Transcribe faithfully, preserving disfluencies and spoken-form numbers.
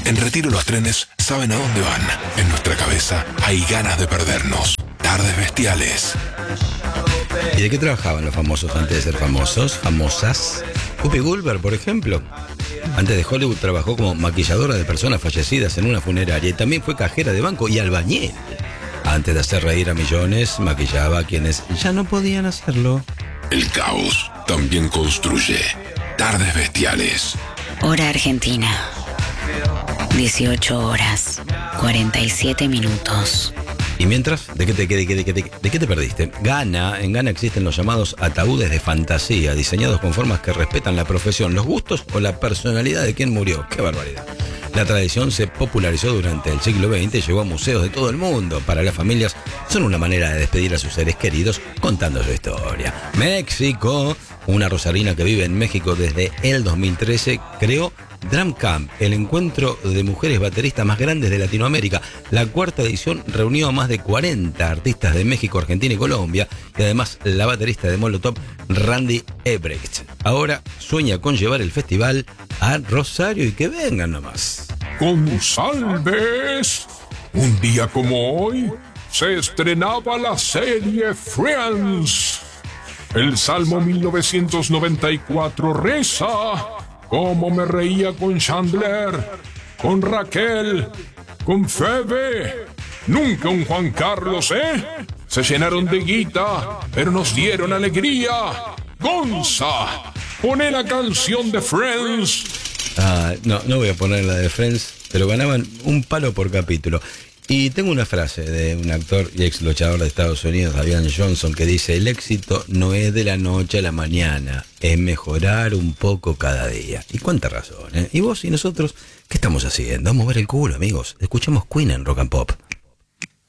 En Retiro los trenes saben a dónde van. En nuestra cabeza hay ganas de perdernos. Tardes bestiales. ¿Y de qué trabajaban los famosos antes de ser famosos? Famosas. Whoopi Goldberg, por ejemplo. Antes de Hollywood trabajó como maquilladora de personas fallecidas en una funeraria y también fue cajera de banco y albañil. Antes de hacer reír a millones, maquillaba a quienes ya no podían hacerlo. El caos también construye. Tardes bestiales. Hora Argentina. dieciocho horas, cuarenta y siete minutos. Y mientras, ¿de qué te, de qué, de qué, de qué, de qué te perdiste? Ghana, en Ghana existen los llamados ataúdes de fantasía, diseñados con formas que respetan la profesión, los gustos o la personalidad de quien murió. ¡Qué barbaridad! La tradición se popularizó durante el siglo veinte y llegó a museos de todo el mundo. Para las familias son una manera de despedir a sus seres queridos contando su historia. México, una rosarina que vive en México desde el dos mil trece, creó Drum Camp, el encuentro de mujeres bateristas más grandes de Latinoamérica. La cuarta edición reunió a más de cuarenta artistas de México, Argentina y Colombia, y además la baterista de Molotov, Randy Ebrecht. Ahora sueña con llevar el festival a Rosario y que vengan nomás. González, un día como hoy se estrenaba la serie Friends. El Salmo mil novecientos noventa y cuatro reza: cómo me reía con Chandler, con Raquel, con Phoebe. Nunca un Juan Carlos, ¿eh? Se llenaron de guita, pero nos dieron alegría. Gonza, poné la canción de Friends. Ah, no, no voy a poner la de Friends, pero ganaban un palo por capítulo. Y tengo una frase de un actor y ex luchador de Estados Unidos, Davian Johnson, que dice: el éxito no es de la noche a la mañana, es mejorar un poco cada día. Y cuánta razón, ¿eh? Y vos y nosotros, ¿qué estamos haciendo? Vamos a mover el culo, amigos. Escuchemos Queen en Rock and Pop.